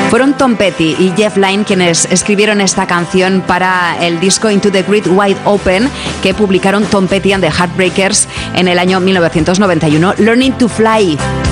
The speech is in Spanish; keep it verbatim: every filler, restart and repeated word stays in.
Fueron Tom Petty y Jeff Lynne quienes escribieron esta canción para el disco Into the Great Wide Open que publicaron Tom Petty and the Heartbreakers en el año mil novecientos noventa y uno, Learning to Fly.